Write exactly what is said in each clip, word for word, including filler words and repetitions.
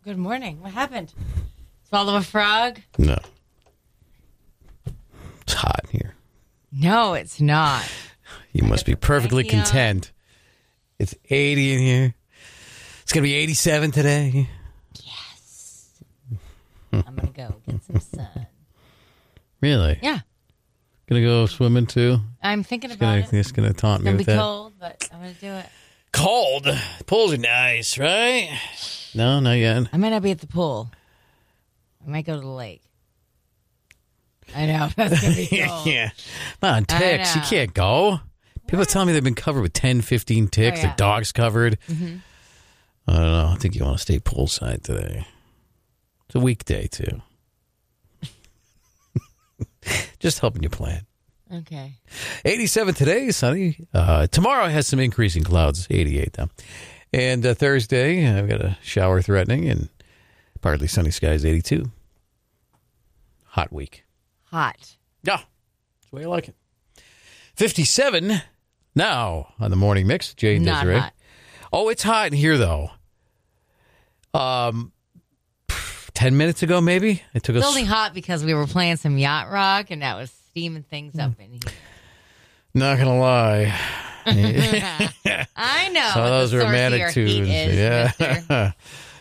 Good morning. What happened? Swallow a frog? No. It's hot here. No, it's not. You I must be perfectly content. It's eighty in here. It's going to be eighty-seven today. Yes. I'm going to go get some sun. Really? Yeah. Going to go swimming too? I'm thinking Just about gonna, it. Just going to taunt It's me going to with be that. cold, but I'm going to do it. Cold? Pools are nice, right? No, not yet. I might not be at the pool. I might go to the lake. I know. That's going to be cold. Yeah. Come on, ticks. You can't go. People are telling me they've been covered with ten, fifteen ticks. Oh, yeah. Their dog's covered. Mm-hmm. I don't know. I think you want to stay poolside today. It's a weekday, too. Just helping you plan. Okay. eighty-seven today, sunny. Uh, tomorrow has some increasing clouds, eighty-eight though. And uh, Thursday, I've got a shower threatening and partly sunny skies, eighty-two. Hot week. Hot. Yeah, that's the way I like it. fifty-seven now on the morning mix. Jay and Not Desiree. hot. Oh, it's hot in here, though. Um, ten minutes ago, maybe? I took a It's only hot because we were playing some yacht rock, and that was steaming things up in here. Not going to lie. I know. Some of those the source of romantic your tunes. heat is, Yeah. mister.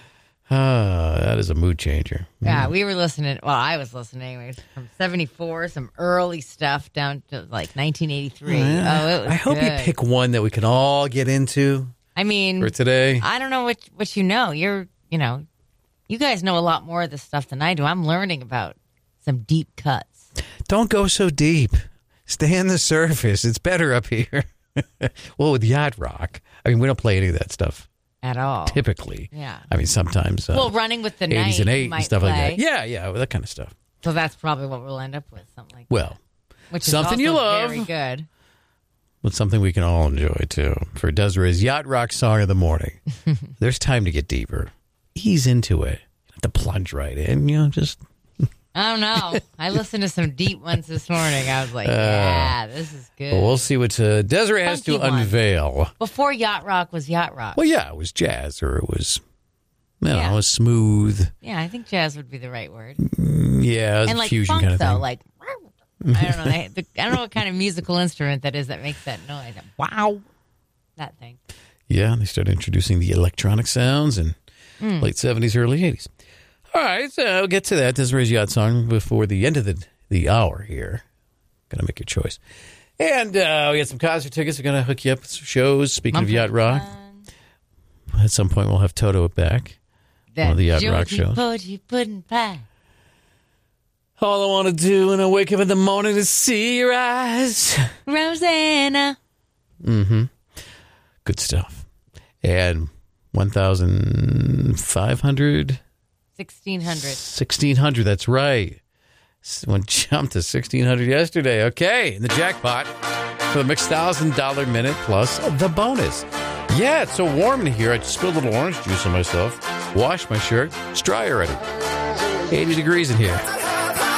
Ah, that is a mood changer. Yeah, we were listening. Well, I was listening anyways. From seventy-four, some early stuff down to like nineteen eighty-three. Oh, it was I hope you good. pick one that we can all get into I mean, for today. I don't know what what you know. You're, you know, you guys know a lot more of this stuff than I do. I'm learning about some deep cuts. Don't go so deep. Stay on the surface. It's better up here. Well, with yacht rock, I mean, we don't play any of that stuff At all. typically. Yeah. I mean, sometimes. Uh, Well, Running with the Night. eighties and you eight and might stuff play. like that. Yeah, yeah, that kind of stuff. So that's probably what we'll end up with, something like Well, that. Which something is you also love. very good. But something we can all enjoy, too. For Desiree's Yacht Rock Song of the Morning. There's time to get deeper. Ease into it. You have to plunge right in, you know, just... I don't know. I listened to some deep ones this morning. I was like, yeah, this is good. Well, we'll see what uh, Desiree has to Funky one. unveil. Before Yacht Rock was Yacht Rock. Well, yeah, it was jazz, or it was, you know, Yeah. it was smooth. Yeah, I think jazz would be the right word. Yeah, it was And a like fusion funk, kind of though, thing. like I don't know. They, the, I don't know what kind of musical instrument that is that makes that noise. Wow, that thing. Yeah, they started introducing the electronic sounds in Mm. late seventies, early eighties. All right, so we'll get to that. Desiree's Yacht Song before the end of the, the hour here. Got to make your choice. And uh, we got some concert tickets. We're going to hook you up with some shows. Speaking of Yacht Rock, at some point we'll have Toto back. That One of the Yacht Rock Georgie shows. Porgy pudding pie. All I want to do when I wake up in the morning is see your eyes. Rosanna. Mm-hmm. Good stuff. And one thousand five hundred... sixteen hundred. sixteen hundred, that's right. One jumped to sixteen hundred yesterday. Okay, in the jackpot for the mixed one thousand dollars minute plus the bonus. Yeah, it's so warm in here. I just spilled a little orange juice on myself. Washed my shirt. It's dry already. eighty degrees in here.